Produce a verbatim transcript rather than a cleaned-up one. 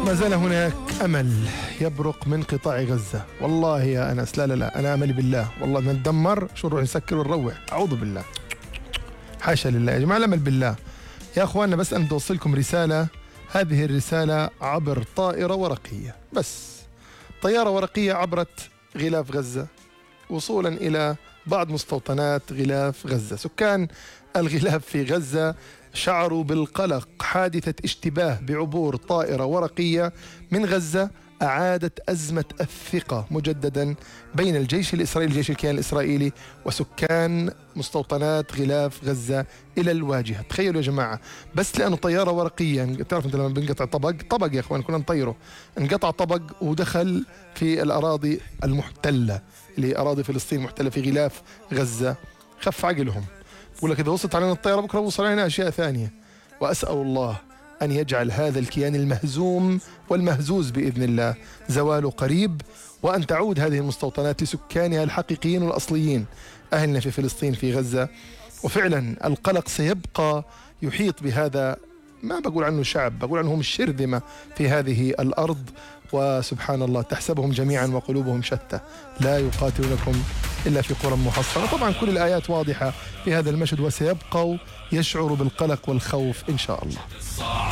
ما زال هناك أمل يبرق من قطاع غزة. والله يا أنس، لا لا لا أنا أملي بالله، والله نتدمر شو نروح نسكر ونروح، أعوذ بالله، حاشا لله يا جماعة، الأمل بالله يا أخواننا. بس أن توصلكم رسالة، هذه الرسالة عبر طائرة ورقية، بس طيارة ورقية عبرت غلاف غزة وصولا إلى بعض مستوطنات غلاف غزة. سكان الغلاف في غزة شعروا بالقلق. حادثة اشتباه بعبور طائرة ورقية من غزة أعادت أزمة الثقة مجددا بين الجيش الإسرائيلي الجيش الكيان الإسرائيلي وسكان مستوطنات غلاف غزة إلى الواجهة. تخيلوا يا جماعة، بس لأنه طيارة ورقية، تعرف أنت لما بنقطع طبق طبق يا أخوان كنا نطيره، انقطع طبق ودخل في الأراضي المحتلة اللي أراضي فلسطين محتلة في غلاف غزة، خف عقلهم. بقول لك إذا وصلت علينا الطيارة بكرة وصل علينا أشياء ثانية. وأسأل الله أن يجعل هذا الكيان المهزوم والمهزوز بإذن الله زواله قريب، وأن تعود هذه المستوطنات لسكانها الحقيقيين والأصليين، أهلنا في فلسطين في غزة. وفعلا القلق سيبقى يحيط بهذا، ما بقول عنه شعب، بقول عنهم الشرذمة في هذه الأرض. وسبحان الله تحسبهم جميعا وقلوبهم شتى، لا يقاتلونكم إلا في قرى محصنة. طبعا كل الآيات واضحة في هذا المشهد، وسيبقوا يشعروا بالقلق والخوف إن شاء الله.